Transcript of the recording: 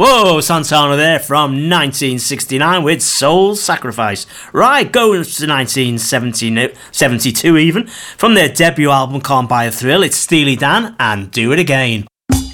Whoa, Santana there from 1969 with Soul Sacrifice. Right, going to 1972 even. From their debut album Can't Buy a Thrill, it's Steely Dan and Do It Again.